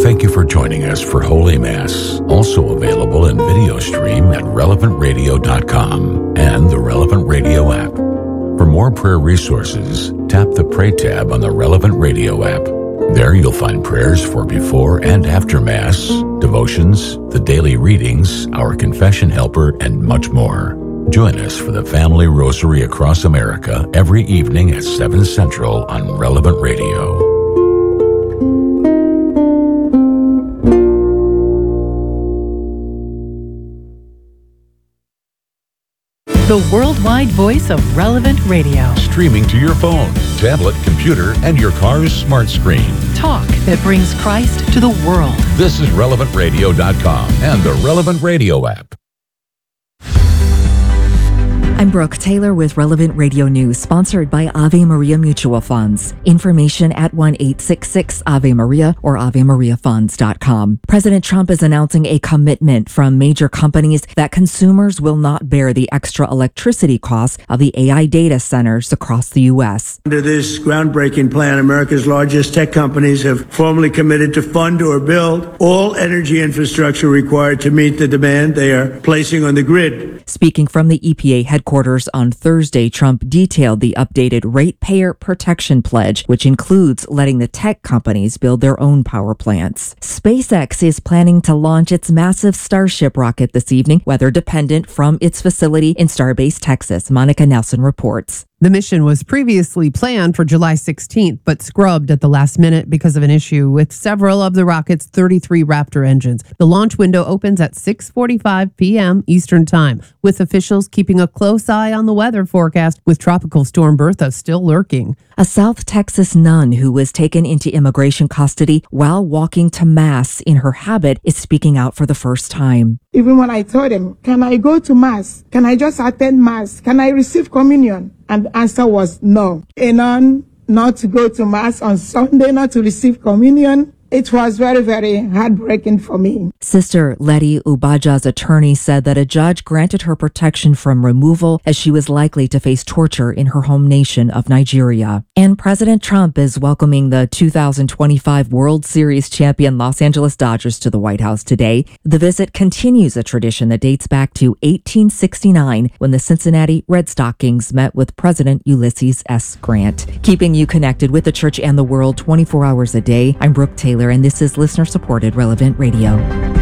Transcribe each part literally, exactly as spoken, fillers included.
Thank you for joining us for Holy Mass, also available in video stream at relevant radio dot com and the Relevant Radio app. For more prayer resources, tap the Pray tab on the Relevant Radio app. There you'll find prayers for before and after Mass, devotions, the daily readings, our confession helper, and much more. Join us for the Family Rosary across America every evening at seven Central on Relevant Radio. The worldwide voice of Relevant Radio. Streaming to your phone, tablet, computer, and your car's smart screen. Talk that brings Christ to the world. This is relevant radio dot com and the Relevant Radio app. I'm Brooke Taylor with Relevant Radio News, sponsored by Ave Maria Mutual Funds. Information at one eight six six Ave Maria or ave maria funds dot com. President Trump is announcing a commitment from major companies that consumers will not bear the extra electricity costs of the A I data centers across the U S. Under this groundbreaking plan, America's largest tech companies have formally committed to fund or build all energy infrastructure required to meet the demand they are placing on the grid. Speaking from the E P A headquarters on Thursday, Trump detailed the updated Ratepayer Protection Pledge, which includes letting the tech companies build their own power plants. SpaceX is planning to launch its massive Starship rocket this evening, weather dependent, from its facility in Starbase, Texas. Monica Nelson reports. The mission was previously planned for July sixteenth, but scrubbed at the last minute because of an issue with several of the rocket's thirty-three Raptor engines. The launch window opens at six forty-five p.m. Eastern Time, with officials keeping a close eye on the weather forecast, with Tropical Storm Bertha still lurking. A South Texas nun who was taken into immigration custody while walking to Mass in her habit is speaking out for the first time. Even when I told him, can I go to Mass? Can I just attend Mass? Can I receive communion? And the answer was no. A nun not to go to Mass on Sunday, not to receive communion. It was very, very heartbreaking for me. Sister Letty Ubaja's attorney said that a judge granted her protection from removal as she was likely to face torture in her home nation of Nigeria. And President Trump is welcoming the two thousand twenty-five World Series champion Los Angeles Dodgers to the White House today. The visit continues a tradition that dates back to eighteen sixty-nine, when the Cincinnati Red Stockings met with President Ulysses S. Grant. Keeping you connected with the church and the world twenty-four hours a day, I'm Brooke Taylor, and this is listener-supported Relevant Radio.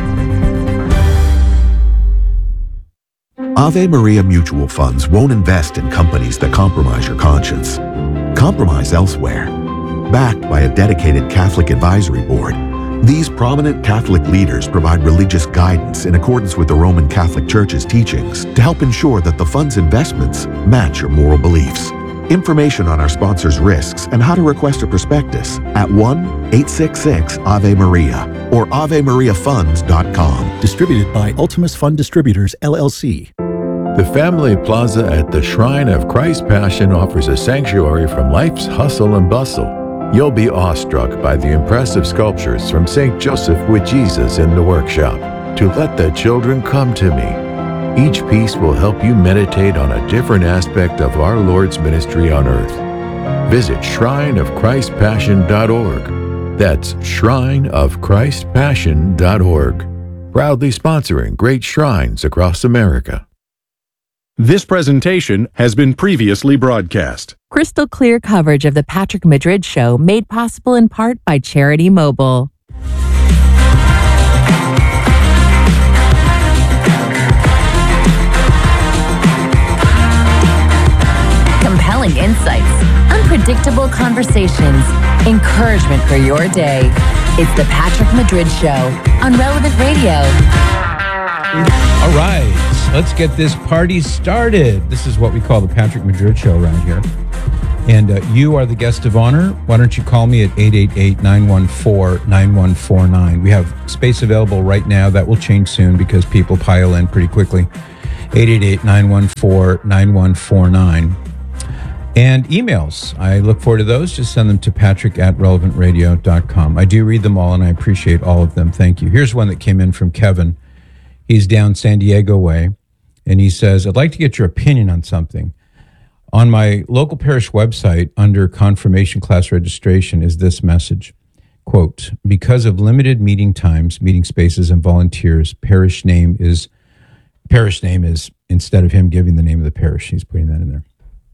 Ave Maria Mutual Funds won't invest in companies that compromise your conscience. Compromise elsewhere. Backed by a dedicated Catholic advisory board, these prominent Catholic leaders provide religious guidance in accordance with the Roman Catholic Church's teachings to help ensure that the fund's investments match your moral beliefs. Information on our sponsors' risks and how to request a prospectus at one eight six six Ave Maria or ave maria funds dot com. Distributed by Ultimus Fund Distributors, L L C. The Family Plaza at the Shrine of Christ Passion offers a sanctuary from life's hustle and bustle. You'll be awestruck by the impressive sculptures from Saint Joseph with Jesus in the workshop. To let the children come to me. Each piece will help you meditate on a different aspect of our Lord's ministry on earth. Visit shrine of christ passion dot org. That's shrine of christ passion dot org. Proudly sponsoring great shrines across America. This presentation has been previously broadcast. Crystal clear coverage of the Patrick Madrid Show made possible in part by Charity Mobile. Compelling insights, unpredictable conversations, encouragement for your day. It's the Patrick Madrid Show on Relevant Radio. All right, let's get this party started. This is what we call the Patrick Madrid Show around here. And uh, you are the guest of honor. Why don't you call me at eight eight eight, nine one four, nine one four nine. We have space available right now. That will change soon because people pile in pretty quickly. eight eight eight, nine one four, nine one four nine. And emails. I look forward to those. Just send them to patrick at relevant radio dot com. I do read them all, and I appreciate all of them. Thank you. Here's one that came in from Kevin. He's down San Diego way, and he says, I'd like to get your opinion on something. On my local parish website, under confirmation class registration, is this message. quote, because of limited meeting times, meeting spaces, and volunteers, parish name is, parish name is, instead of him giving the name of the parish, he's putting that in there.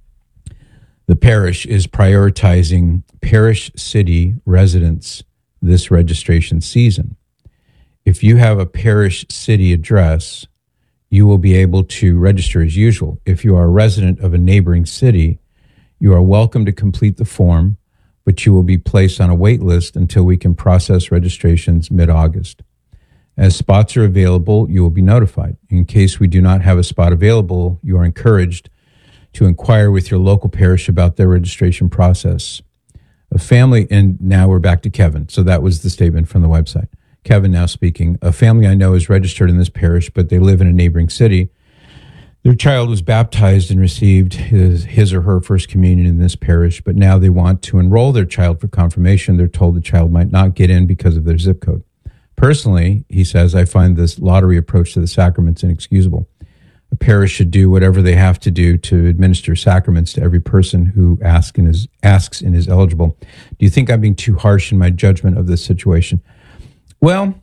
The parish is prioritizing parish city residents this registration season. If you have a parish city address, you will be able to register as usual. If you are a resident of a neighboring city, you are welcome to complete the form, but you will be placed on a wait list until we can process registrations mid-August. As spots are available, you will be notified. In case we do not have a spot available, you are encouraged to inquire with your local parish about their registration process. A family, and now we're back to Kevin. So that was the statement from the website. Kevin now speaking. A family I know is registered in this parish, but they live in a neighboring city. Their child was baptized and received his, his or her first communion in this parish, but now they want to enroll their child for confirmation. They're told the child might not get in because of their zip code. Personally, he says, I find this lottery approach to the sacraments inexcusable. A parish should do whatever they have to do to administer sacraments to every person who asks and is, asks and is eligible. Do you think I'm being too harsh in my judgment of this situation? Well,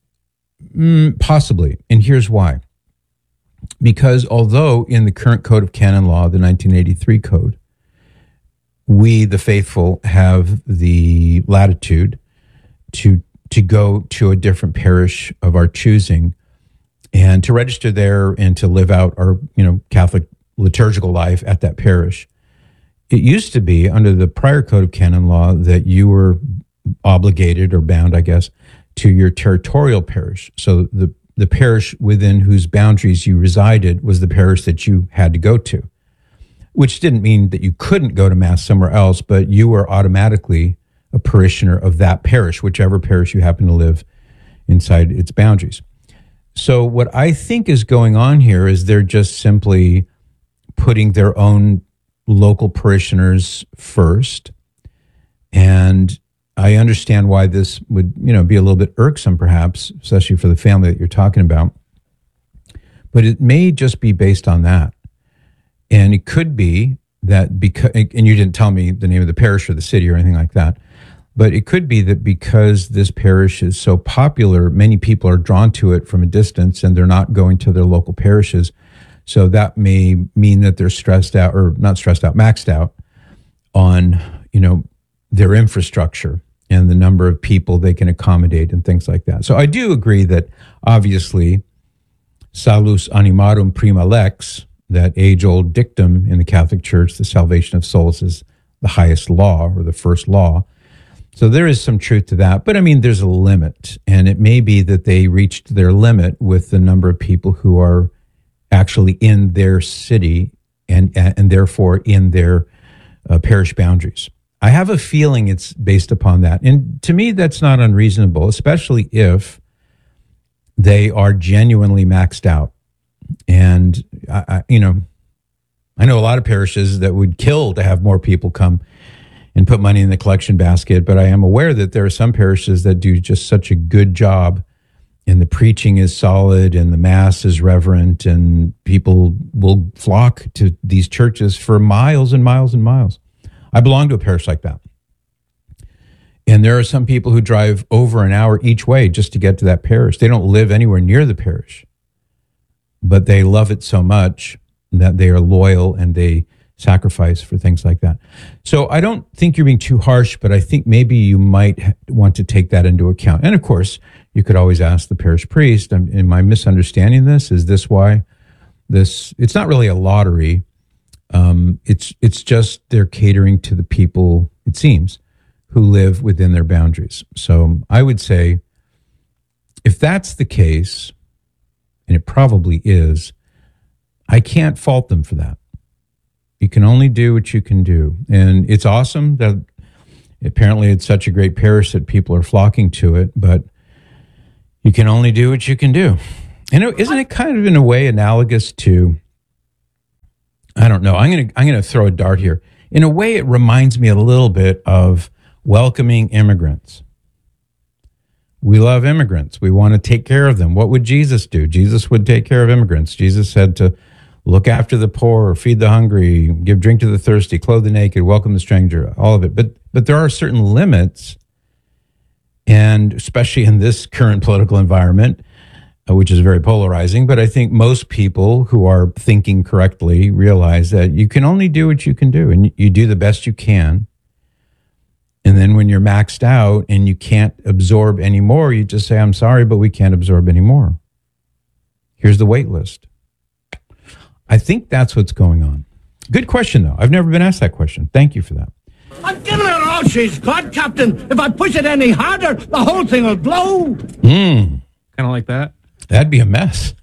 mm, possibly, and here's why. Because although in the current Code of Canon Law, the nineteen eighty-three Code, we, the faithful, have the latitude to to go to a different parish of our choosing and to register there and to live out our, you know, Catholic liturgical life at that parish. It used to be under the prior Code of Canon Law that you were obligated or bound, I guess, to your territorial parish. So the, the parish within whose boundaries you resided was the parish that you had to go to, which didn't mean that you couldn't go to Mass somewhere else, but you were automatically a parishioner of that parish, whichever parish you happen to live inside its boundaries. So what I think is going on here is they're just simply putting their own local parishioners first. And I understand why this would, you know, be a little bit irksome, perhaps, especially for the family that you're talking about. But it may just be based on that. And it could be that because, and you didn't tell me the name of the parish or the city or anything like that, but it could be that because this parish is so popular, many people are drawn to it from a distance and they're not going to their local parishes. So that may mean that they're stressed out, or not stressed out, maxed out on, you know, their infrastructure and the number of people they can accommodate and things like that. So I do agree that obviously salus animarum prima lex, that age-old dictum in the Catholic Church, the salvation of souls is the highest law or the first law. So there is some truth to that. But I mean, there's a limit. And it may be that they reached their limit with the number of people who are actually in their city and, and therefore in their uh, parish boundaries. I have a feeling it's based upon that. And to me, that's not unreasonable, especially if they are genuinely maxed out. And, I, I, you know, I know a lot of parishes that would kill to have more people come and put money in the collection basket, but I am aware that there are some parishes that do just such a good job, and the preaching is solid and the Mass is reverent, and people will flock to these churches for miles and miles and miles. I belong to a parish like that. And there are some people who drive over an hour each way just to get to that parish. They don't live anywhere near the parish, but they love it so much that they are loyal and they sacrifice for things like that. So I don't think you're being too harsh, but I think maybe you might want to take that into account. And of course, you could always ask the parish priest, am I misunderstanding this? Is this why this, it's not really a lottery. Um, it's, it's just they're catering to the people, it seems, who live within their boundaries. So I would say, if that's the case, and it probably is, I can't fault them for that. You can only do what you can do. And it's awesome that apparently it's such a great parish that people are flocking to it, but you can only do what you can do. And isn't it kind of in a way analogous to, I don't know, I'm going to I'm going to throw a dart here. In a way, it reminds me a little bit of welcoming immigrants. We love immigrants. We want to take care of them. What would Jesus do? Jesus would take care of immigrants. Jesus said to look after the poor, feed the hungry, give drink to the thirsty, clothe the naked, welcome the stranger, all of it. But but there are certain limits And especially in this current political environment, uh, which is very polarizing, but I think most people who are thinking correctly realize that you can only do what you can do, and you do the best you can. And then when you're maxed out and you can't absorb anymore, you just say, I'm sorry, but we can't absorb anymore. Here's the wait list. I think that's what's going on. Good question, though. I've never been asked that question. Thank you for that. I'm giving her all she's got, Captain. If I push it any harder, the whole thing will blow. Mm. Kind of like that? That'd be a mess.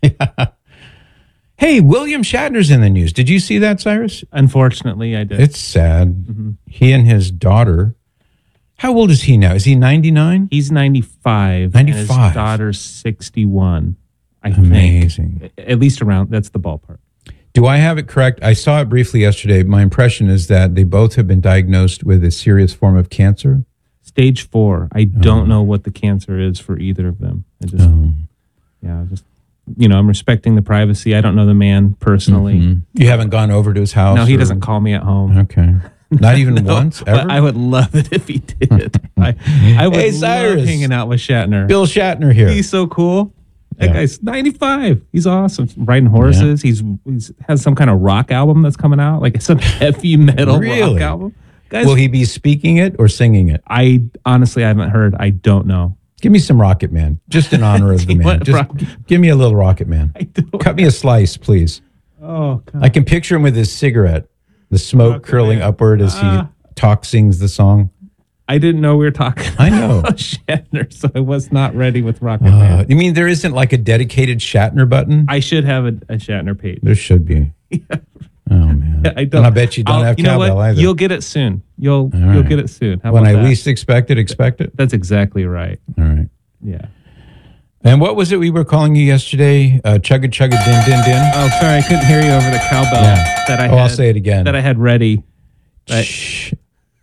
Hey, William Shatner's in the news. Did you see that, Cyrus? Unfortunately, I did. It's sad. Mm-hmm. He and his daughter. How old is he now? Is he ninety-nine? He's ninety-five. ninety-five. And his daughter's sixty-one. I Amazing. think. At least around, that's the ballpark. Do I have it correct? I saw it briefly yesterday. My impression is that they both have been diagnosed with a serious form of cancer. Stage four. I don't Oh. know what the cancer is for either of them. I just, Oh. yeah, just, you know, I'm respecting the privacy. I don't know the man personally. Mhm. You haven't gone over to his house? No, he or- doesn't call me at home. Okay. Not even No, once, but ever? I would love it if he did. I, I would Hey, love Cyrus. hanging out with Shatner. Bill Shatner here. He's so cool. That Yeah. guy's ninety-five. He's awesome. Riding horses. He's he's has some kind of rock album that's coming out, like some heavy metal Really? rock album. Guys, Will he be speaking it or singing it? I honestly haven't heard. I don't know. Give me some Rocket Man, just in honor of the man. want Just Rock- g- give me a little Rocket Man. I don't. Cut me a slice, please. Oh, God. I can picture him with his cigarette, the smoke Rocket curling Man. upward as Ah. he talks, sings the song. I didn't know we were talking. I know. about Shatner, so I was not ready with Rocket Uh, Man. you mean there isn't like a dedicated Shatner button? I should have a, a Shatner page. There should be. Oh man! I don't. And I bet you don't I'll- have you know cowbell what? either. You'll get it soon. You'll All you'll right. get it soon. How when about I that? least expect it, expect it. That's exactly right. All right. Yeah. And what was it we were calling you yesterday? Uh, chugga chugga din din din. Oh, sorry, I couldn't hear you over the cowbell Yeah. that I. Oh, had, I'll say it again. That I had ready. But, Shh.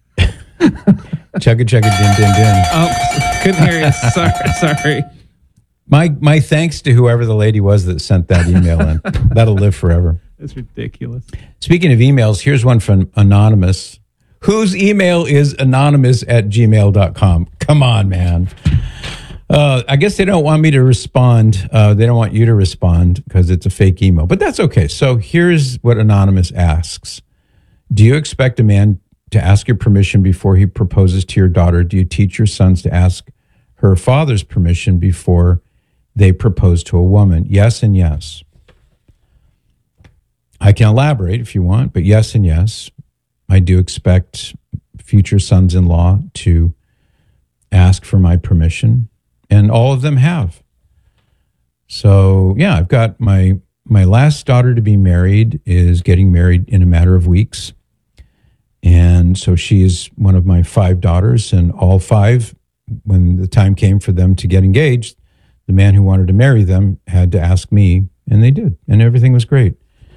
Chugga chugga din din din. oh, couldn't hear you. Sorry, sorry. My my thanks to whoever the lady was that sent that email in. That'll live forever. That's ridiculous. Speaking of emails, here's one from Anonymous, whose email is anonymous at gmail dot com. Come on, man. Uh, I guess they don't want me to respond. Uh, they don't want you to respond because it's a fake email, but that's okay. So here's what Anonymous asks. Do you expect a man to ask your permission before he proposes to your daughter? Do you teach your sons to ask her father's permission before they propose to a woman? Yes and yes. I can elaborate if you want, but yes and yes. I do expect future sons-in-law to ask for my permission, and all of them have. So, yeah, I've got my my last daughter to be married is getting married in a matter of weeks. And so she is one of my five daughters, and all five, when the time came for them to get engaged, the man who wanted to marry them had to ask me, and they did, and everything was great.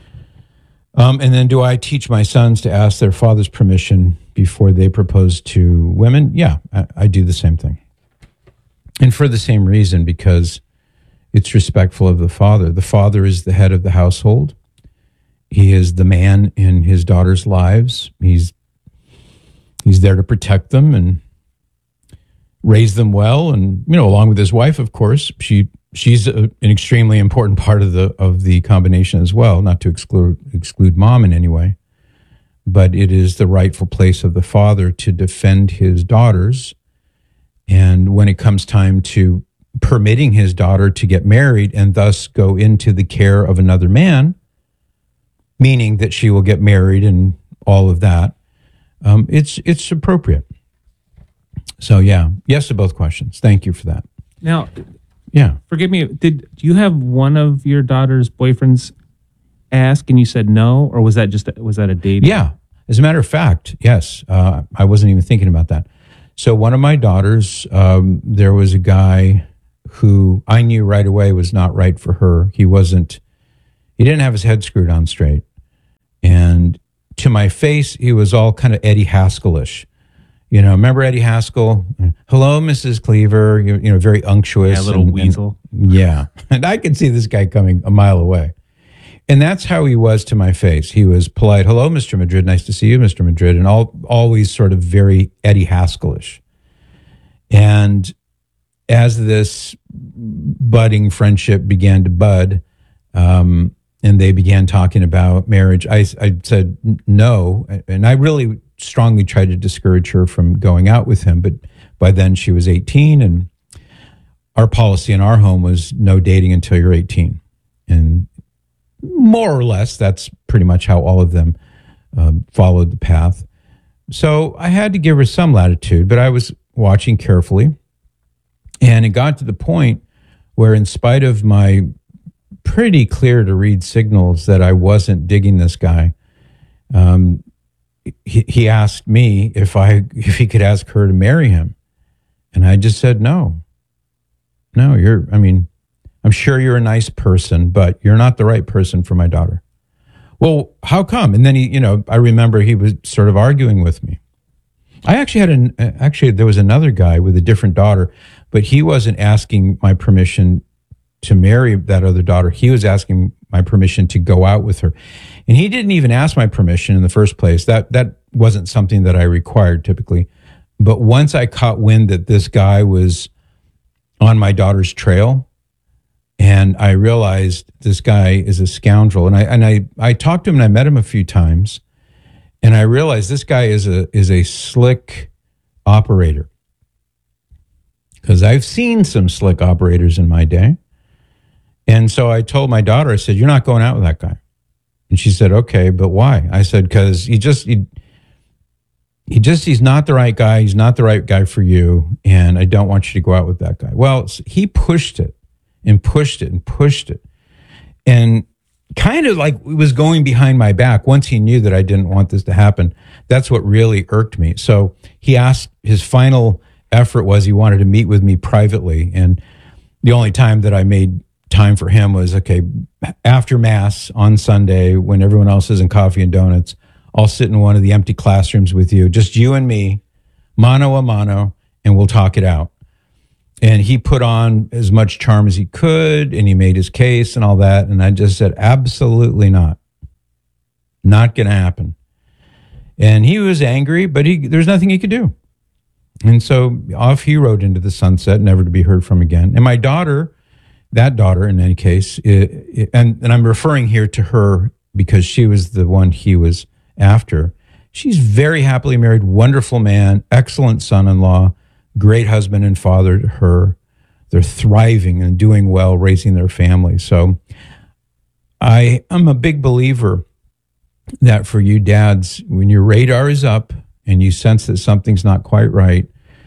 Um, and then do I teach my sons to ask their father's permission before they propose to women? Yeah, I, I do the same thing. And for the same reason, because it's respectful of the father. The father is the head of the household. He is the man in his daughters' lives. He's he's there to protect them and raise them well. And, you know, along with his wife, of course, she she's a, an extremely important part of the of the combination as well, not to exclude exclude mom in any way. But it is the rightful place of the father to defend his daughters. And when it comes time to permitting his daughter to get married and thus go into the care of another man, meaning that she will get married and all of that, um, it's it's appropriate. So yeah, yes to both questions. Thank you for that. Now, Yeah. forgive me. Did do you have one of your daughter's boyfriends ask and you said no, or was that just a, was that a date? Yeah. As a matter of fact, yes. Uh, I wasn't even thinking about that. So one of my daughters, um, there was a guy who I knew right away was not right for her. He wasn't, he didn't have his head screwed on straight. And to my face, he was all kind of Eddie Haskell-ish. You know, remember Eddie Haskell? Hello, Missus Cleaver. You, you know, very unctuous. Yeah, a little and- weasel. And, yeah. And I could see this guy coming a mile away. And that's how he was to my face. He was polite. Hello, Mister Madrid. Nice to see you, Mister Madrid. And all, always sort of very Eddie Haskell-ish. And as this budding friendship began to bud, um, and they began talking about marriage, I, I said no. And I really strongly tried to discourage her from going out with him. But by then she was eighteen, and our policy in our home was no dating until you're eighteen. And more or less, that's pretty much how all of them um, followed the path. So I had to give her some latitude, but I was watching carefully. And it got to the point where, in spite of my pretty clear to read signals that I wasn't digging this guy, um, he, he asked me if I if he could ask her to marry him. And I just said, no. No, you're, I mean, I'm sure you're a nice person, but you're not the right person for my daughter. Well, how come? And then he, you know, I remember he was sort of arguing with me. I actually had an, actually, there was another guy with a different daughter, but he wasn't asking my permission to marry that other daughter. He was asking my permission to go out with her. And he didn't even ask my permission in the first place. That, that wasn't something that I required typically. But once I caught wind that this guy was on my daughter's trail, and I realized this guy is a scoundrel. And I and I, I talked to him and I met him a few times. And I realized this guy is a is a slick operator. Because I've seen some slick operators in my day. And so I told my daughter, I said, you're not going out with that guy. And she said, okay, but why? I said, because he just he, he just he's not the right guy. He's not the right guy for you. And I don't want you to go out with that guy. Well, he pushed it. And pushed it and pushed it. And kind of like it was going behind my back. Once he knew that I didn't want this to happen, that's what really irked me. So he asked, his final effort was he wanted to meet with me privately. And the only time that I made time for him was, okay, after Mass on Sunday, when everyone else is in coffee and donuts, I'll sit in one of the empty classrooms with you, just you and me, mano a mano, and we'll talk it out. And he put on as much charm as he could, and he made his case and all that. And I just said, absolutely not. Not going to happen. And he was angry, but he, there's nothing he could do. And so off he rode into the sunset, never to be heard from again. And my daughter, that daughter in any case, it, it, and, and I'm referring here to her because she was the one he was after. She's very happily married, wonderful man, excellent son-in-law, great husband and father to her. They're thriving and doing well, raising their family. So I am a big believer that for you dads, when your radar is up and you sense that something's not quite right,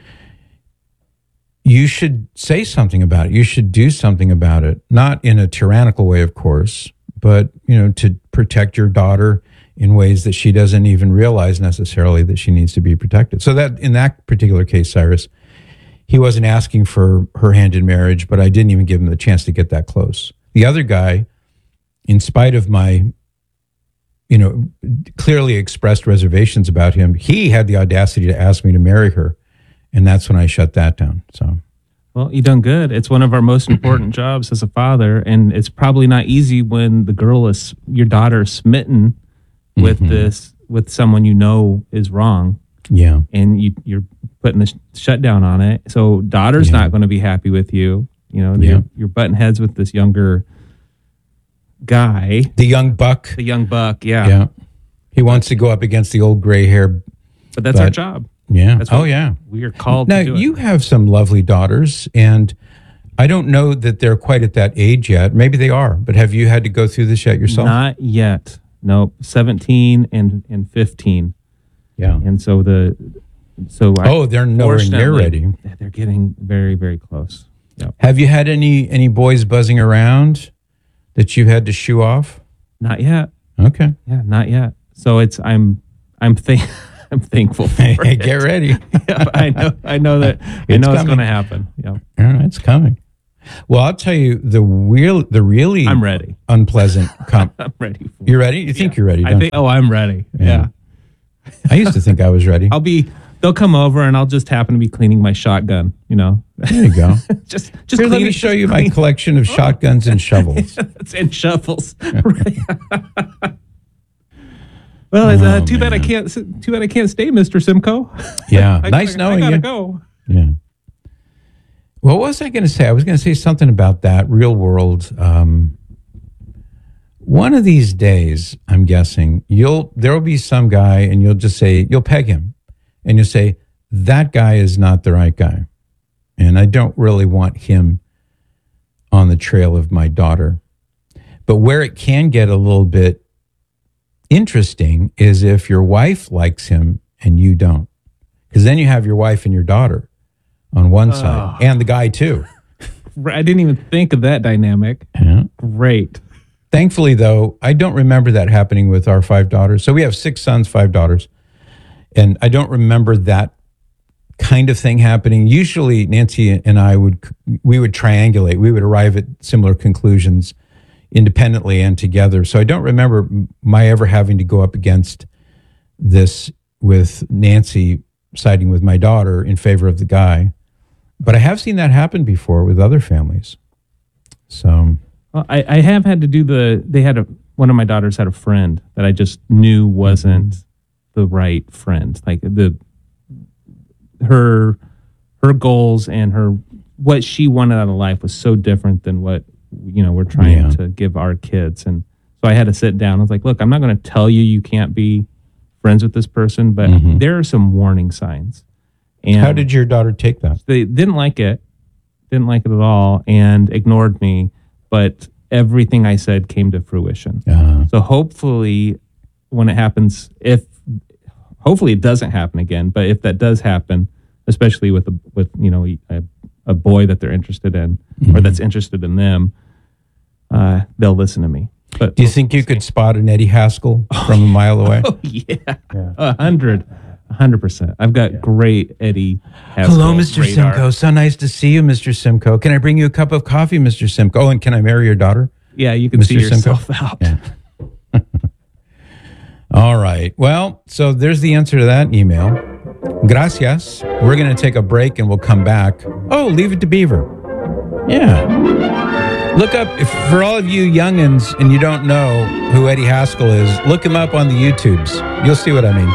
you should say something about it. You should do something about it. Not in a tyrannical way, of course, but, you know, to protect your daughter in ways that she doesn't even realize necessarily that she needs to be protected. So that in that particular case, Cyrus, he wasn't asking for her hand in marriage, but I didn't even give him the chance to get that close. The other guy, in spite of my, you know, clearly expressed reservations about him, he had the audacity to ask me to marry her. And that's when I shut that down. So, well, you done good. It's one of our most important jobs as a father. And it's probably not easy when the girl is, your daughter is smitten with mm-hmm. this, with someone you know is wrong. Yeah. And you, you're putting the sh- shutdown on it. So daughter's yeah. not going to be happy with you. You know, yeah. you're, you're butting heads with this younger guy. The young buck. The young buck, yeah. Yeah. He wants to go up against the old gray hair. But that's but, our job. Yeah. That's oh, yeah. We are called now, to do it. You have some lovely daughters, and I don't know that they're quite at that age yet. Maybe they are, but have you had to go through this yet yourself? Not yet. Nope. seventeen and, and fifteen. Yeah. And so the, so oh, I, they're nowhere near ready. They're getting very, very close. Yep. Have you had any, any boys buzzing around that you had to shoo off? Not yet. Okay. Yeah, not yet. So it's, I'm, I'm thank, I'm thankful for hey, it. Get ready. yeah, I know, I know that, I know it's going to happen. Yeah. Yeah, it's coming. Well, I'll tell you the real, the really I'm ready. unpleasant. Com- I'm ready. For you're ready? You think yeah. you're ready? I think. You? Oh, I'm ready. Yeah. yeah. I used to think I was ready. I'll be. They'll come over and I'll just happen to be cleaning my shotgun. You know. There you go. just, just Here, let me show you clean. my collection of shotguns and shovels. and shovels. Well, it's uh, oh, too man. bad I can't. Too bad I can't stay, Mister Simcoe. Yeah. I nice gotta, knowing I gotta you. Go. Yeah. What was I going to say? I was going to say something about that real world. Um, one of these days, I'm guessing you'll there will be some guy, and you'll just say you'll peg him, and you'll say that guy is not the right guy, and I don't really want him on the trail of my daughter. But where it can get a little bit interesting is if your wife likes him and you don't, because then you have your wife and your daughter on one oh. side, and the guy too. I didn't even think of that dynamic. Yeah. Great. Thankfully, though, I don't remember that happening with our five daughters. So we have six sons, five daughters, and I don't remember that kind of thing happening. Usually, Nancy and I would we would triangulate. We would arrive at similar conclusions independently and together. So I don't remember my ever having to go up against this with Nancy siding with my daughter in favor of the guy. But I have seen that happen before with other families. So well, I, I have had to do the, they had a, one of my daughters had a friend that I just knew wasn't the right friend. Like the, her, her goals and her, what she wanted out of life was so different than what, you know, we're trying yeah. to give our kids. And so I had to sit down. I was like, look, I'm not going to tell you you can't be friends with this person, but mm-hmm. there are some warning signs. And how did your daughter take that? They didn't like it, didn't like it at all, and ignored me. But everything I said came to fruition. Uh-huh. So hopefully, when it happens, if hopefully it doesn't happen again, but if that does happen, especially with a, with you know a, a boy that they're interested in mm-hmm. or that's interested in them, uh, they'll listen to me. But do you think you could spot an Eddie Haskell from a mile away? Oh yeah, a hundred. one hundred percent. I've got yeah. great Eddie Haskell Hello, Mister radar. Simcoe. So nice to see you, Mister Simcoe. Can I bring you a cup of coffee, Mister Simcoe? Oh, and can I marry your daughter? Yeah, you can Mister see yourself Simcoe? out. Yeah. All right. Well, so there's the answer to that email. Gracias. We're going to take a break and we'll come back. Oh, Leave It to Beaver. Yeah. Look up, if, for all of you youngins and you don't know who Eddie Haskell is, look him up on the YouTubes. You'll see what I mean.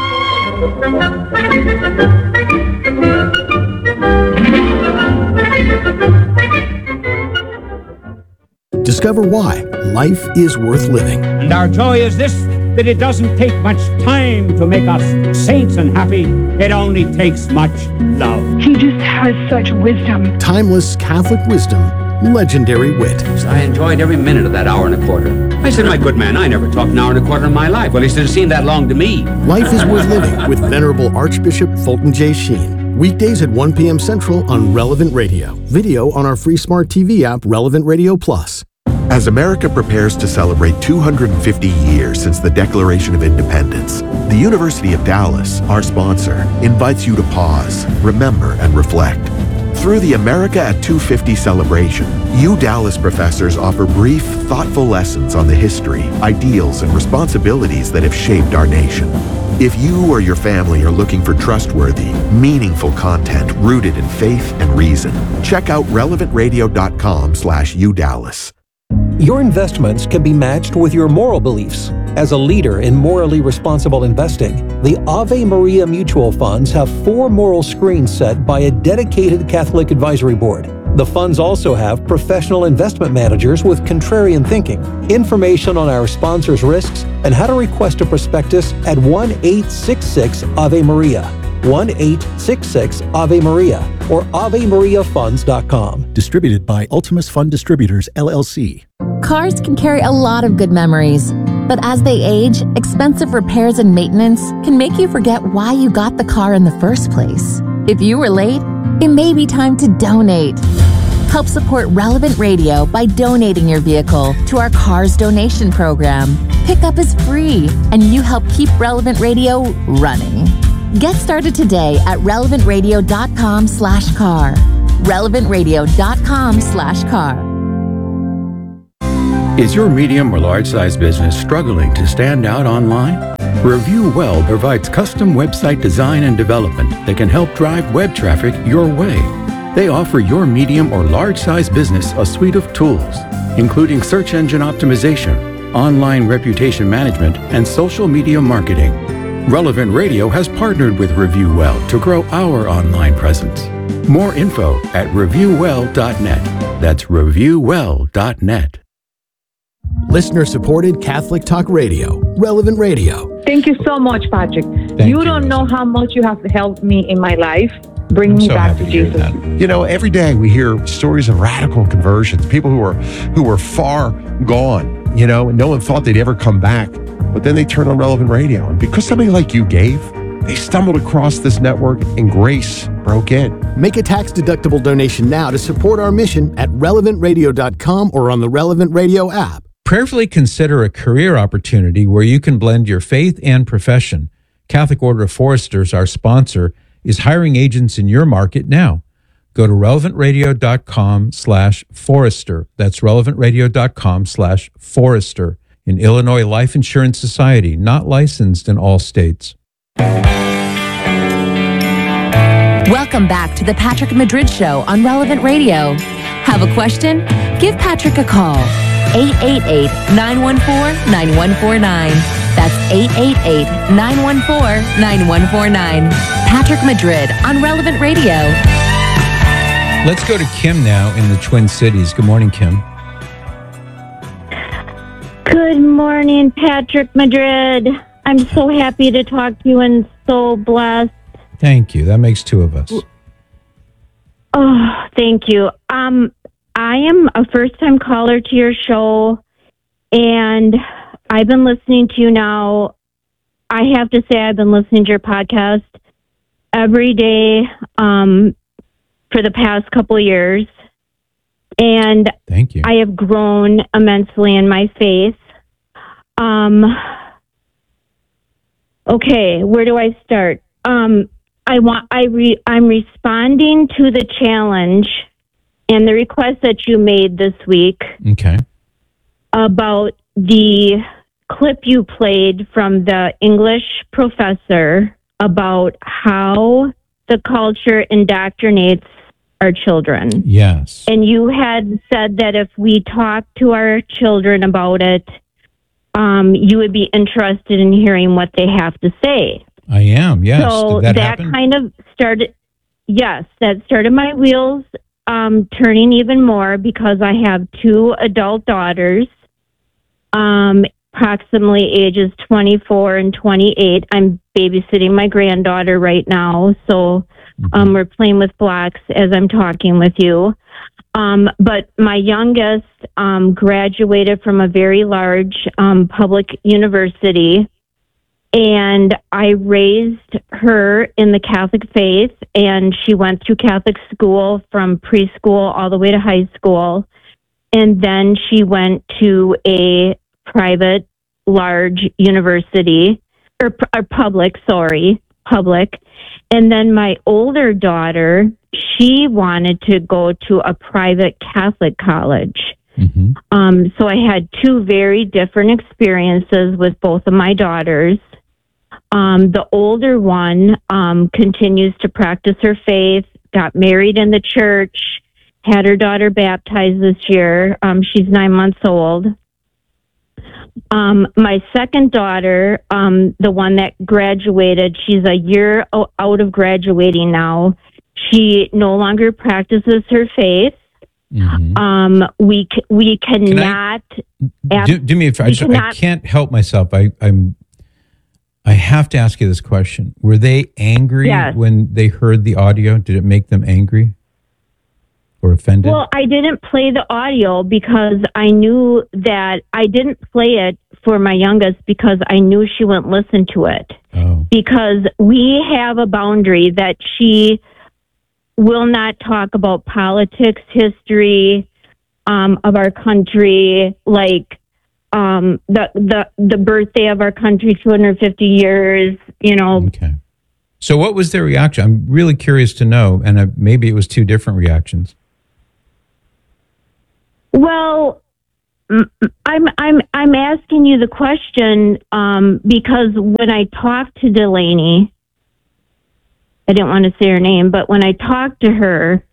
Discover why life is worth living. And our joy is this, that it doesn't take much time to make us saints and happy. It only takes much love. He just has such wisdom. Timeless Catholic wisdom, legendary wit. I enjoyed every minute of that hour and a quarter. I said, my good man, I never talked an hour and a quarter in my life. Well, he said, it seemed that long to me. Life is worth living with Venerable Archbishop Fulton J. Sheen. Weekdays at one p.m. Central on Relevant Radio. Video on our free smart T V app, Relevant Radio Plus. As America prepares to celebrate two hundred fifty years since the Declaration of Independence, the University of Dallas, our sponsor, invites you to pause, remember, and reflect. Through the America at two fifty celebration, U Dallas professors offer brief, thoughtful lessons on the history, ideals, and responsibilities that have shaped our nation. If you or your family are looking for trustworthy, meaningful content rooted in faith and reason, check out relevant radio dot com slash U Dallas. Your investments can be matched with your moral beliefs. As a leader in morally responsible investing, the Ave Maria Mutual Funds have four moral screens set by a dedicated Catholic advisory board. The funds also have professional investment managers with contrarian thinking. Information on our sponsors' risks and how to request a prospectus at one eight six six Ave Maria, one eight six six Ave Maria, or ave maria funds dot com. Distributed by Ultimus Fund Distributors, L L C. Cars can carry a lot of good memories, but as they age, expensive repairs and maintenance can make you forget why you got the car in the first place. If you were late, it may be time to donate. Help support Relevant Radio by donating your vehicle to our Cars Donation Program. Pickup is free, and you help keep Relevant Radio running. Get started today at relevant radio dot com slash car. relevant radio dot com slash car. Is your medium or large size business struggling to stand out online? Review Well provides custom website design and development that can help drive web traffic your way. They offer your medium or large size business a suite of tools, including search engine optimization, online reputation management, and social media marketing. Relevant Radio has partnered with Review Well to grow our online presence. More info at review well dot net. That's review well dot net. Listener-supported Catholic Talk Radio, Relevant Radio. Thank you so much, Patrick. Thank you you, don't know how much you have helped me in my life. Bring I'm me so back happy to to hear Jesus. that. You know, every day we hear stories of radical conversions, people who are who were far gone, you know, and no one thought they'd ever come back. But then they turned on Relevant Radio. And because somebody like you gave, they stumbled across this network and grace broke in. Make a tax-deductible donation now to support our mission at relevant radio dot com or on the Relevant Radio app. Prayerfully consider a career opportunity where you can blend your faith and profession. Catholic Order of Foresters, our sponsor, is hiring agents in your market now. Go to relevant radio dot com slash forester. That's relevant radio dot com slash forester. In Illinois Life Insurance Society, not licensed in all states. Welcome back to the Patrick Madrid Show on Relevant Radio. Have a question? Give Patrick a call. eight eight eight, nine one four, nine one four nine. That's eight eight eight, nine one four, nine one four nine. Patrick Madrid on Relevant Radio. Let's go to Kim now in the Twin Cities. Good morning, Kim. Good morning, Patrick Madrid. I'm so happy to talk to you and so blessed. Thank you. That makes two of us. Oh, thank you. Um, I am a first-time caller to your show, and I've been listening to you now. I have to say I've been listening to your podcast every day um, for the past couple of years. And thank you. I have grown immensely in my faith. Um, okay, where do I start? Um, I want. I re, I'm responding to the challenge and the request that you made this week. Okay. About the clip you played from the English professor about how the culture indoctrinates our children. Yes. And you had said that if we talk to our children about it, um, you would be interested in hearing what they have to say. I am, yes. So Did that, that happen? kind of started, yes, that started my wheels um, turning even more because I have two adult daughters, um, approximately ages twenty-four and twenty-eight. I'm babysitting my granddaughter right now, so um, we're playing with blocks as I'm talking with you. Um, but my youngest um, graduated from a very large um, public university, and I raised her in the Catholic faith, and she went through Catholic school from preschool all the way to high school. And then she went to a private large university, or, or public, sorry, public. And then my older daughter, she wanted to go to a private Catholic college. Mm-hmm. Um, so I had two very different experiences with both of my daughters. Um, the older one um, continues to practice her faith, got married in the church, had her daughter baptized this year. Um, she's nine months old. Um, my second daughter, um, the one that graduated, she's a year o- out of graduating now. She no longer practices her faith. Mm-hmm. Um, we c- we cannot. Can do, do me a favor. I, we just- I cannot- can't help myself. I, I'm. I have to ask you this question. Were they angry Yes. when they heard the audio? Did it make them angry or offended? Well, I didn't play the audio because I knew that I didn't play it for my youngest because I knew she wouldn't listen to it. Oh. Because we have a boundary that she will not talk about politics, history um, of our country, like um, the the the birthday of our country, two hundred fifty years. You know. Okay. So, what was their reaction? I'm really curious to know, and uh, maybe it was two different reactions. Well, m- I'm I'm I'm asking you the question um, because when I talked to Delaney, I didn't want to say her name, but when I talked to her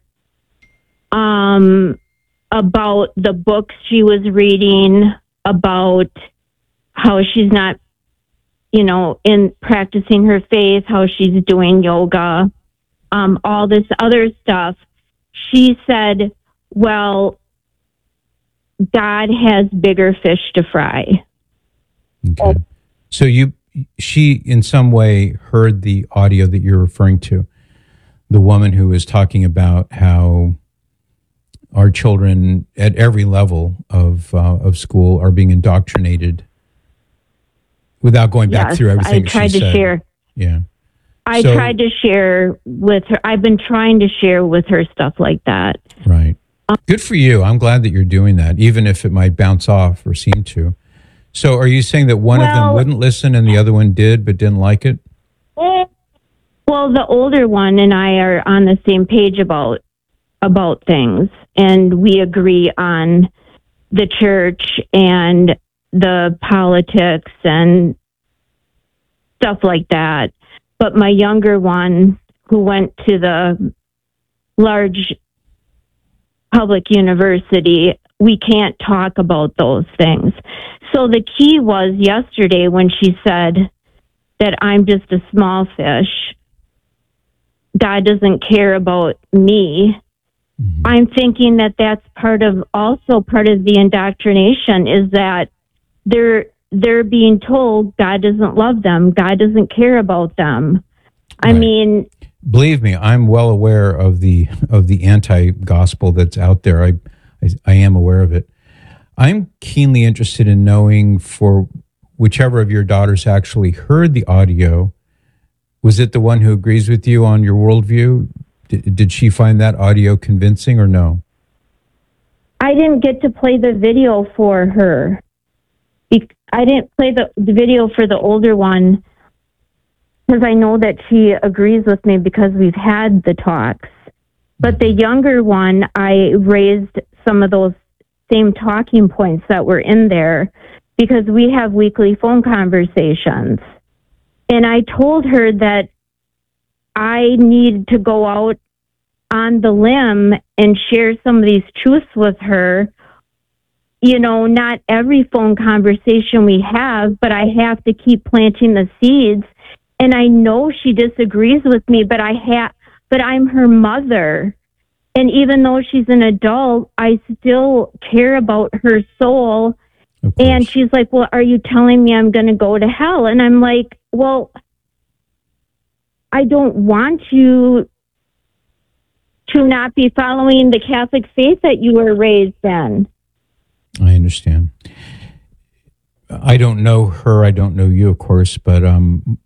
um, about the books she was reading, about how she's not you know, in practicing her faith, how she's doing yoga, um, all this other stuff, she said, well, God has bigger fish to fry. Okay. So you, she in some way heard the audio that you're referring to, the woman who was talking about how our children at every level of uh, of school are being indoctrinated without going back Yes, through everything I tried she to said. share. Yeah. I So- tried to share with her. I've been trying to share with her stuff like that. Right. Good for you. I'm glad that you're doing that, even if it might bounce off or seem to. So are you saying that one of them Well- wouldn't listen and the other one did but didn't like it? Well, the older one and I are on the same page about about things, and we agree on the church and the politics and stuff like that. But my younger one, who went to the large public university, we can't talk about those things. So the key was yesterday when she said that I'm just a small fish, God doesn't care about me. Mm-hmm. I'm thinking that that's part of, also part of the indoctrination, is that they're they're being told God doesn't love them, God doesn't care about them. I Right. mean, Believe me, I'm well aware of the of the anti-gospel that's out there. I, I I am aware of it. I'm keenly interested in knowing, for whichever of your daughters actually heard the audio, was it the one who agrees with you on your worldview? Did, did she find that audio convincing or no? I didn't get to play the video for her. Be- I didn't play the, the video for the older one because I know that she agrees with me because we've had the talks. But the younger one, I raised some of those same talking points that were in there because we have weekly phone conversations. And I told her that I need to go out on the limb and share some of these truths with her. You know, not every phone conversation we have, but I have to keep planting the seeds. And I know she disagrees with me, but I have, but I'm her mother. And even though she's an adult, I still care about her soul. And she's like, well, are you telling me I'm going to go to hell? And I'm like, well, I don't want you to not be following the Catholic faith that you were raised in. I understand. I don't know her. I don't know you, of course, but um,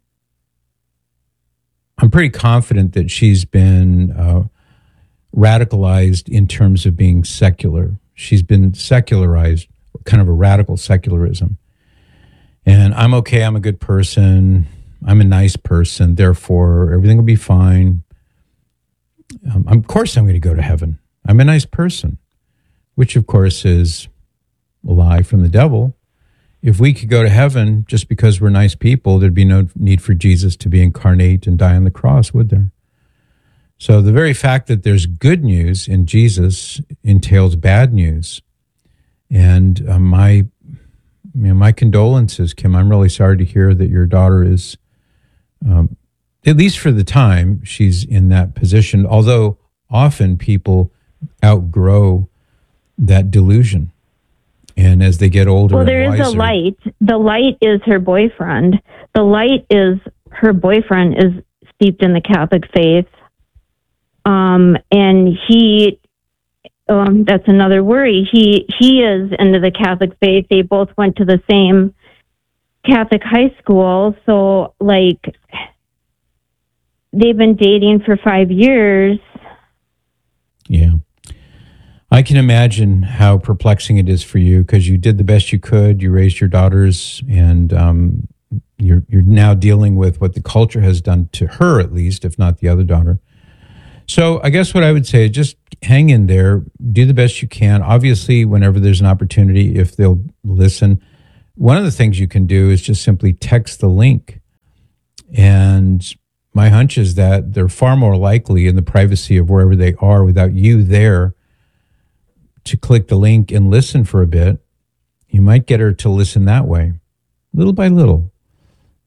I'm pretty confident that she's been uh, radicalized in terms of being secular. She's been secularized, kind of a radical secularism. And I'm okay. I'm a good person. I'm a nice person. Therefore, everything will be fine. Um, of course, I'm going to go to heaven. I'm a nice person, which, of course, is a lie from the devil. If we could go to heaven just because we're nice people, there'd be no need for Jesus to be incarnate and die on the cross, would there? So the very fact that there's good news in Jesus entails bad news. And uh, my, you know, my condolences, Kim. I'm really sorry to hear that your daughter is, um, at least for the time, she's in that position. Although often people outgrow that delusion. And as they get older, well, there and is wiser, a light. The light is her boyfriend. The light is her boyfriend is steeped in the Catholic faith. Um, and he, um, that's another worry. He, he is into the Catholic faith. They both went to the same Catholic high school. So like they've been dating for five years. Yeah. I can imagine how perplexing it is for you because you did the best you could. You raised your daughters, and um, you're you're now dealing with what the culture has done to her, at least, if not the other daughter. So I guess what I would say is just hang in there, do the best you can. Obviously, whenever there's an opportunity, if they'll listen, one of the things you can do is just simply text the link. And my hunch is that they're far more likely in the privacy of wherever they are without you there to click the link and listen for a bit. You might get her to listen that way, little by little.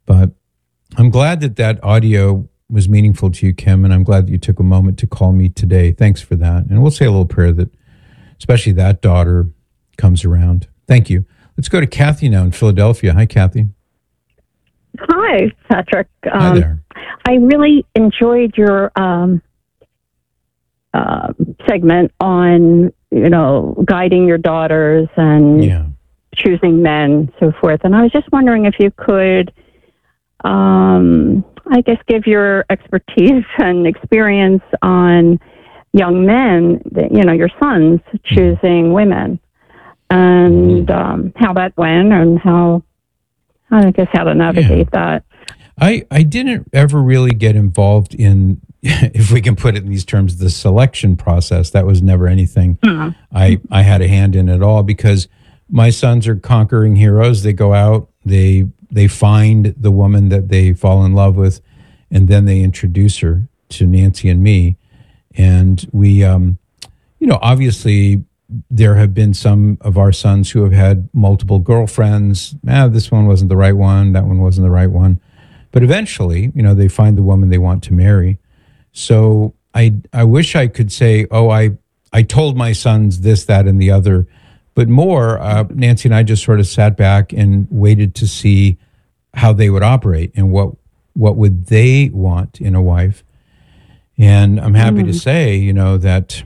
But I'm glad that that audio was meaningful to you, Kim, and I'm glad that you took a moment to call me today. Thanks for that. And we'll say a little prayer that especially that daughter comes around. Thank you. Let's go to Kathy now in Philadelphia. Hi, Kathy. Hi, Patrick. Um, Hi there. I really enjoyed your um, uh, segment on, you know, guiding your daughters and yeah. choosing men, so forth. And I was just wondering if you could, um, I guess, give your expertise and experience on young men, that, you know, your sons choosing women, and um, how that went, and how, I guess, how to navigate that. I, I didn't ever really get involved in, if we can put it in these terms, the selection process. That was never anything Hmm. I, I had a hand in at all, because my sons are conquering heroes. They go out, they they find the woman that they fall in love with, and then they introduce her to Nancy and me. And we, um, you know, obviously there have been some of our sons who have had multiple girlfriends. Ah, this one wasn't the right one. That one wasn't the right one. But eventually, you know, they find the woman they want to marry. So I, I wish I could say, oh, I, I told my sons this, that, and the other. But more, uh, Nancy and I just sort of sat back and waited to see how they would operate and what what would they want in a wife. And I'm happy Mm. to say, you know, that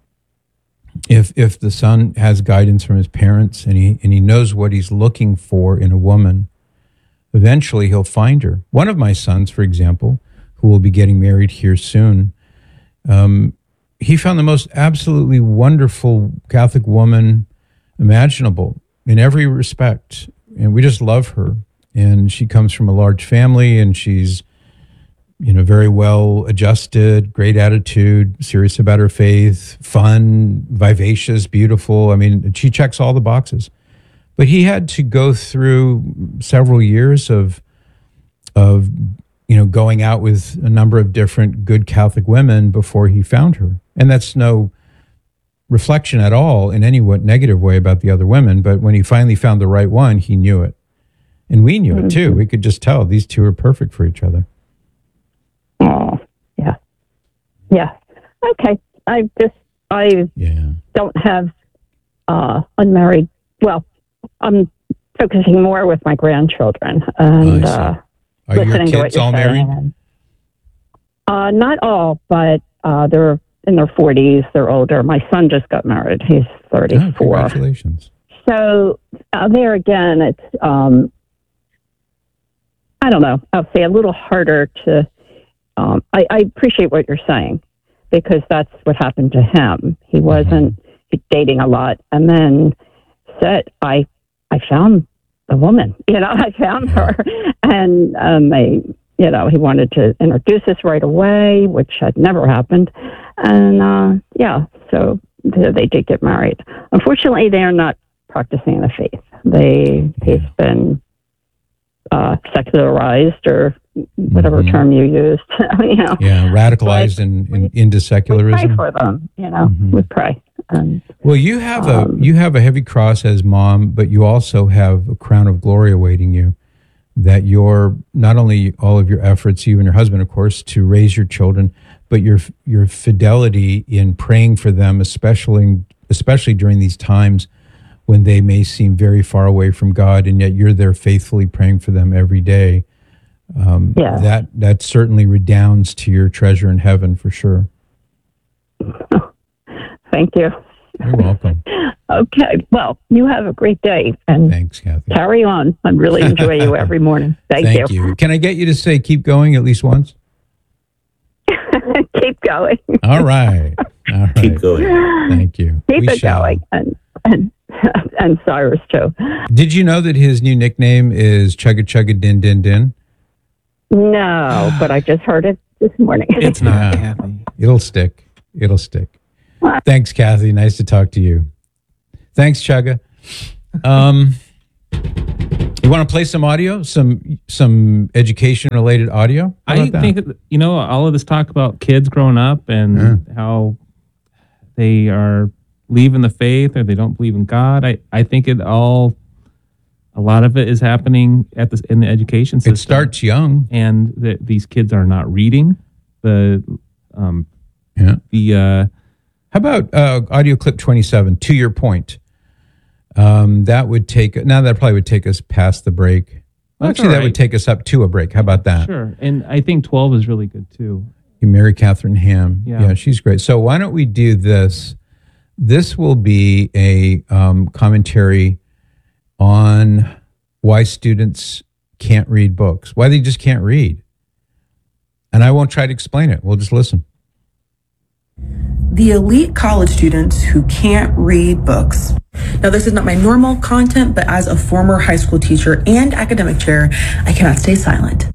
if if the son has guidance from his parents and he and he knows what he's looking for in a woman, eventually he'll find her. One of my sons, for example, who will be getting married here soon, um, he found the most absolutely wonderful Catholic woman imaginable in every respect. And we just love her. And she comes from a large family, and she's, you know, very well adjusted, great attitude, serious about her faith, fun, vivacious, beautiful. I mean, she checks all the boxes. But he had to go through several years of, of, you know, going out with a number of different good Catholic women before he found her. And that's no reflection at all in any what negative way about the other women. But when he finally found the right one, he knew it. And we knew it too. We could just tell these two are perfect for each other. Oh, yeah. Yeah. Okay. I just, I yeah. don't have uh, unmarried, well, I'm focusing more with my grandchildren and Oh, I see. uh, Are your listening to what kids you're all saying. married? And, uh, not all, but uh, they're in their forties. They're older. My son just got married. He's Oh, thirty-four. congratulations. So uh, there again, it's, um, I don't know, I'll say a little harder to, um, I, I appreciate what you're saying, because that's what happened to him. He wasn't dating a lot, and then said, I, I found the woman, you know, I found her. And um, I, you know, he wanted to introduce us right away, which had never happened. And uh, yeah, so they did get married. Unfortunately, they are not practicing the faith. They, he's been uh, secularized, or whatever Mhm. term you used. you know. Yeah, radicalized and in, into secularism. Pray for them, you know. We pray. And, Well, you have a Um, you have a heavy cross as mom, but you also have a crown of glory awaiting you. That your not only all of your efforts, you and your husband, of course, to raise your children, but your your fidelity in praying for them, especially especially during these times when they may seem very far away from God, and yet you're there faithfully praying for them every day. Um, Yeah. That that certainly redounds to your treasure in heaven for sure. Thank you. You're welcome. Okay. Well, you have a great day. And Thanks, Kathy. carry on. I really enjoy you every morning. Thank, Thank you. Can I get you to say keep going at least once? Keep going. All right. All right. Keep going. Thank you. Keep We it shall. going. And, and, and Cyrus, too. Did you know that his new nickname is Chugga Chugga Din Din Din? No, but I just heard it this morning. It's not, Kathy. It'll stick. It'll stick. Thanks, Kathy. Nice to talk to you. Thanks, Chugga. Um, you want to play some audio, some some education related audio? How I about that? think that, you know, all of this talk about kids growing up and how they are leaving the faith or they don't believe in God. I, I think it all A lot of it is happening at the in the education system. It starts young, and the, these kids are not reading. The um, yeah. The uh, how about uh, audio clip twenty-seven? To your point, um, that would take now that probably would take us past the break. Well, actually, that right. would take us up to a break. How about that? Sure, and I think twelve is really good too. You Mary Catherine Ham. Yeah. yeah, she's great. So why don't we do this? This will be a um, commentary on why students can't read books, why they just can't read. And I won't try to explain it. We'll just listen. The elite college students who can't read books. Now, this is not my normal content, but as a former high school teacher and academic chair, I cannot stay silent.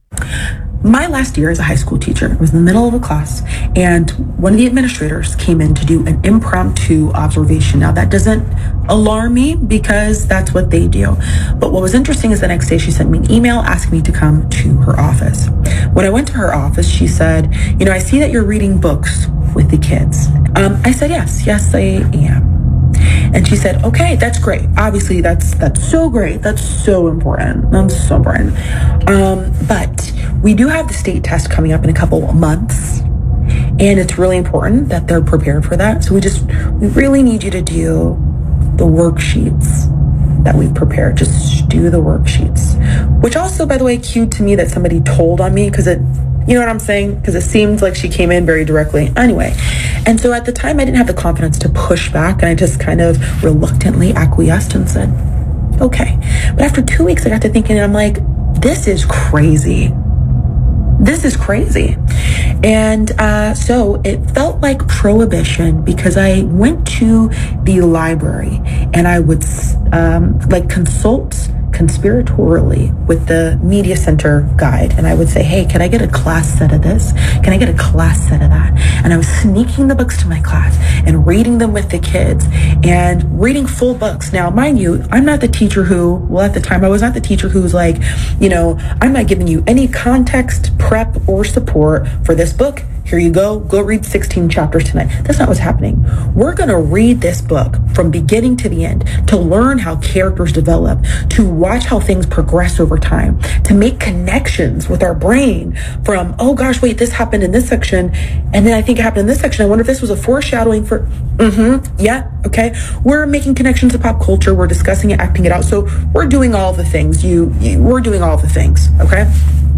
My last year as a high school teacher, I was in the middle of a class, and one of the administrators came in to do an impromptu observation. Now, that doesn't alarm me because that's what they do. But what was interesting is the next day she sent me an email asking me to come to her office. When I went to her office, she said, you know, I see that you're reading books with the kids. Um, I said, yes, yes, I am. And she said, okay, that's great. Obviously, that's that's so great. That's so important. That's so important. Um, but we do have the state test coming up in a couple of months. And it's really important that they're prepared for that. So we just, we really need you to do the worksheets that we've prepared. Just do the worksheets. Which also, by the way, cued to me that somebody told on me because it, you know what I'm saying? Because it seemed like she came in very directly. Anyway, and so at the time I didn't have the confidence to push back, and I just kind of reluctantly acquiesced and said, okay. But after two weeks, I got to thinking, and I'm like, this is crazy. This is crazy. And uh, so it felt like prohibition because I went to the library and I would um, like consult conspiratorially with the media center guide, and I would say, hey, can I get a class set of this? Can I get a class set of that? And I was sneaking the books to my class and reading them with the kids and reading full books. Now, mind you, I'm not the teacher who, well, at the time I was not the teacher who's like, you know, I'm not giving you any context, prep, or support for this book. Here you go. Go read sixteen chapters tonight. That's not what's happening. We're going to read this book from beginning to the end to learn how characters develop, to watch how things progress over time, to make connections with our brain from, oh gosh, wait, this happened in this section. And then I think it happened in this section. I wonder if this was a foreshadowing for, mm-hmm, yeah, okay. We're making connections to pop culture. We're discussing it, acting it out. So we're doing all the things. You, you we're doing all the things, okay?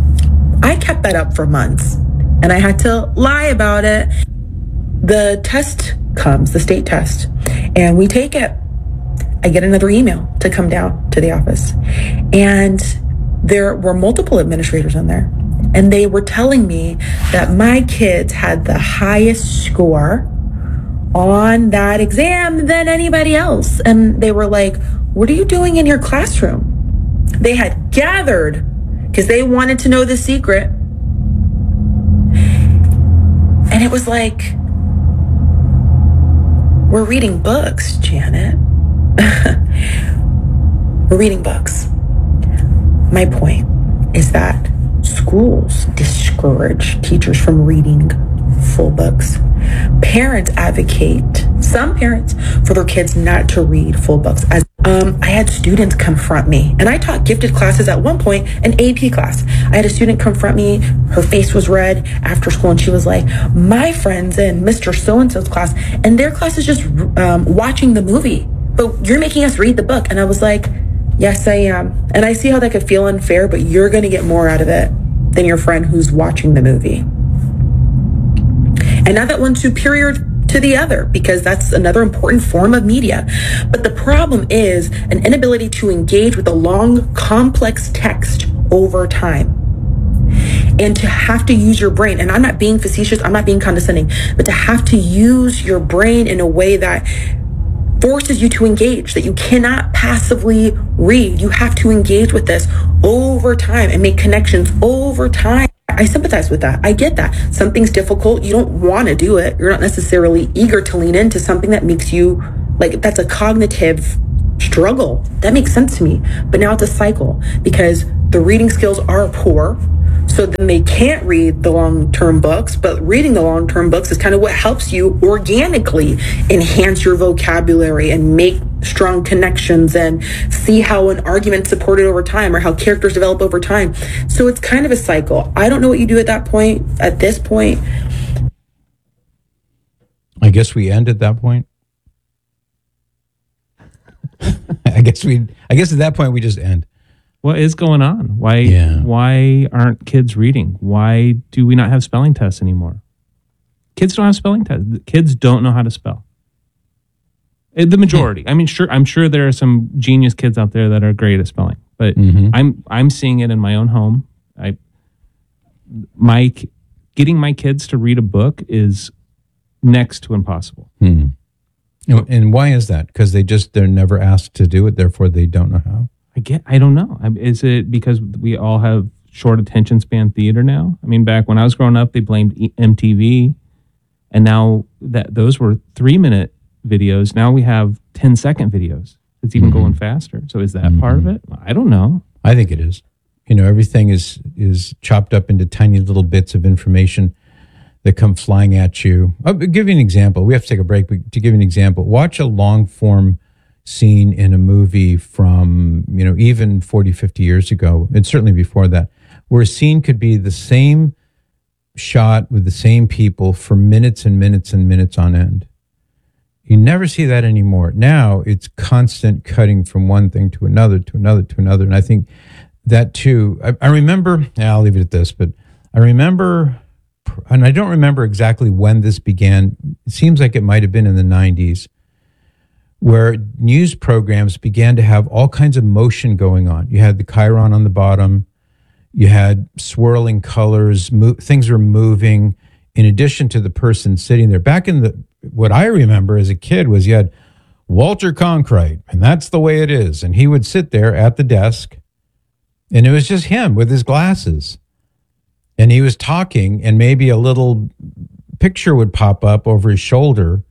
I kept that up for months. And I had to lie about it. The test comes, the state test, and we take it. I get another email to come down to the office. And there were multiple administrators in there. And they were telling me that my kids had the highest score on that exam than anybody else. And they were like, what are you doing in your classroom? They had gathered because they wanted to know the secret. And it was like, we're reading books, Janet. We're reading books. My point is that schools discourage teachers from reading full books. Parents advocate, some parents, for their kids not to read full books. As um, I had students confront me, and I taught gifted classes at one point, an A P class. I had a student confront me, her face was red after school, and she was like, my friend's in Mister So-and-so's class, and their class is just um, watching the movie, but you're making us read the book. And I was like, yes, I am. And I see how that could feel unfair, but you're going to get more out of it than your friend who's watching the movie. And not that one's superior to the other, because that's another important form of media. But the problem is an inability to engage with a long, complex text over time. And to have to use your brain, and I'm not being facetious, I'm not being condescending, but to have to use your brain in a way that forces you to engage, that you cannot passively read. You have to engage with this over time and make connections over time. I sympathize with that. I get that. Something's difficult. You don't want to do it. You're not necessarily eager to lean into something that makes you, like, that's a cognitive struggle. That makes sense to me. But now it's a cycle because the reading skills are poor. So then they can't read the long-term books, but reading the long-term books is kind of what helps you organically enhance your vocabulary and make strong connections and see how an argument's supported over time or how characters develop over time. So it's kind of a cycle. I don't know what you do at that point, at this point. I guess we end at that point. I guess we I guess at that point we just end. What is going on? Why Yeah. why aren't kids reading? Why do we not have spelling tests anymore? Kids don't have spelling tests. Kids don't know how to spell. Uh, The majority. I mean, sure, I'm sure there are some genius kids out there that are great at spelling, but Mhm. I'm I'm seeing it in my own home. I my getting my kids to read a book is next to impossible. Hmm. And- And why is that? Because they just they're never asked to do it, therefore they don't know how. I get. I don't know. I- Is it because we all have short attention span theater now? I mean, back when I was growing up, they blamed E- M T V, and now that those were three minute videos. Now we have ten second videos. It's even Mm-hmm. going faster. So is that part of it? I don't know. I think it is. You know, everything is is chopped up into tiny little bits of information that come flying at you. I'll give you an example. We have to take a break, but to give you an example, watch a long form scene in a movie from, you know, even forty, fifty years ago, and certainly before that, where a scene could be the same shot with the same people for minutes and minutes and minutes on end. You never see that anymore. Now it's constant cutting from one thing to another, to another, to another. And I think that too, I, I remember, yeah, I'll leave it at this, but I remember, and I don't remember exactly when this began. It seems like it might have been in the nineties, where news programs began to have all kinds of motion going on. You had the chyron on the bottom. You had swirling colors. Mo- things were moving in addition to the person sitting there. Back in the, what I remember as a kid was you had Walter Cronkite, and that's the way it is. And he would sit there at the desk, and it was just him with his glasses. And he was talking, and maybe a little picture would pop up over his shoulder.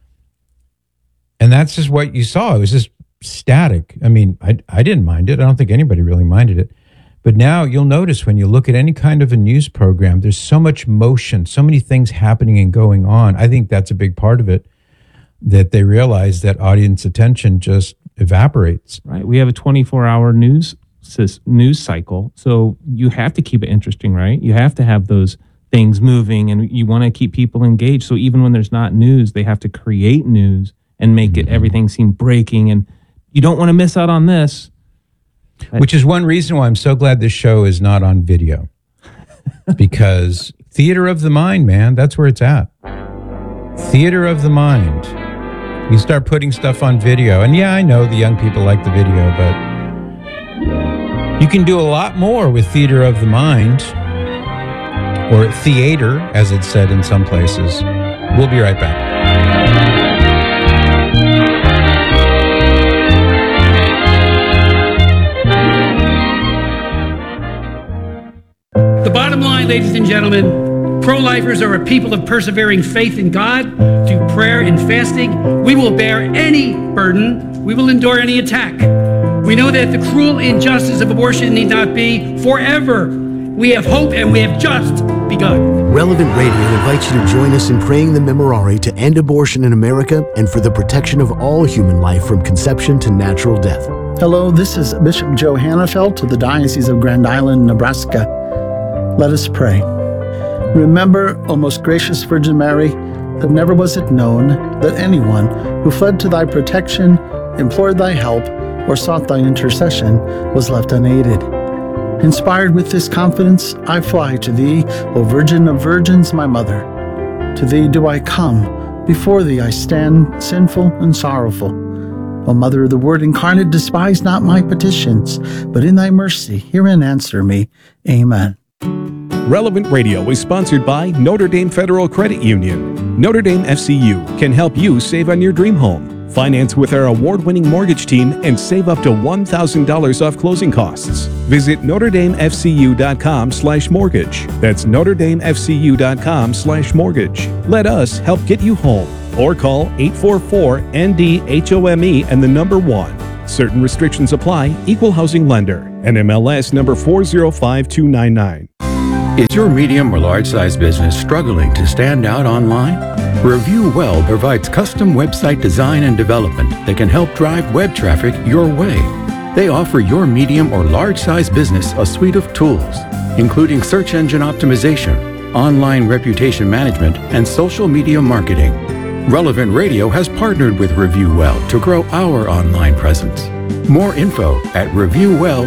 And that's just what you saw. It was just static. I mean, I, I didn't mind it. I don't think anybody really minded it. But now you'll notice when you look at any kind of a news program, there's so much motion, so many things happening and going on. I think that's a big part of it, that they realize that audience attention just evaporates. Right. We have a twenty-four hour news sys- news cycle. So you have to keep it interesting, right? You have to have those things moving, and you want to keep people engaged. So even when there's not news, they have to create news and make it everything seem breaking. And you don't want to miss out on this. Which is one reason why I'm so glad this show is not on video. Because theater of the mind, man, that's where it's at. Theater of the mind. You start putting stuff on video. And yeah, I know the young people like the video, but you can do a lot more with theater of the mind, or theater, as it's said in some places. We'll be right back. The bottom line, ladies and gentlemen, pro-lifers are a people of persevering faith in God. Through prayer and fasting, we will bear any burden. We will endure any attack. We know that the cruel injustice of abortion need not be forever. We have hope, and we have just begun. Relevant Radio invites you to join us in praying the Memorare to end abortion in America and for the protection of all human life from conception to natural death. Hello, this is Bishop Joe Hannafelt of the Diocese of Grand Island, Nebraska. Let us pray. Remember, O most gracious Virgin Mary, that never was it known that anyone who fled to thy protection, implored thy help, or sought thy intercession was left unaided. Inspired with this confidence, I fly to thee, O Virgin of Virgins, my Mother. To thee do I come, before thee I stand, sinful and sorrowful. O Mother of the Word incarnate, despise not my petitions, but in thy mercy hear and answer me. Amen. Relevant Radio is sponsored by Notre Dame Federal Credit Union. Notre Dame F C U can help you save on your dream home. Finance with our award-winning mortgage team and save up to one thousand dollars off closing costs. Visit Notre Dame F C U dot com slash mortgage. That's Notre Dame F C U dot com slash mortgage. Let us help get you home. Or call eight four four N D H O M E and the number one. Certain restrictions apply. Equal housing lender. N M L S number four zero five two nine nine. Is your medium or large size business struggling to stand out online? Review Well provides custom website design and development that can help drive web traffic your way. They offer your medium or large-size business a suite of tools, including search engine optimization, online reputation management, and social media marketing. Relevant Radio has partnered with Review Well to grow our online presence. More info at review well